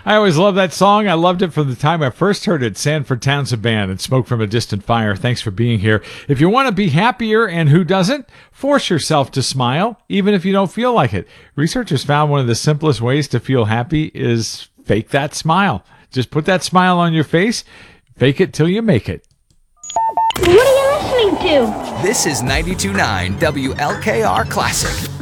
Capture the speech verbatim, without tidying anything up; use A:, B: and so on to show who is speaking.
A: I always love that song. I loved it from the time I first heard it. Sanford Townsend Band and Smoke from a Distant Fire. Thanks for being here. If you want to be happier, and who doesn't, force yourself to smile, even if you don't feel like it. Researchers found one of the simplest ways to feel happy is fake that smile. Just put that smile on your face. Fake it till you make it.
B: What are you listening to?
C: This is ninety-two point nine W L K R Classic.